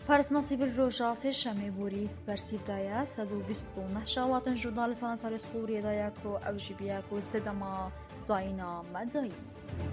پارێز ناسیبل ڕۆژە سێشەمێ بۆری سپەرسیدایە 129 شەواتن ژورداڵستانە سەر سووریەدایە کۆ ئەو ژیبیە کۆ سێدەما زاینا مەدایی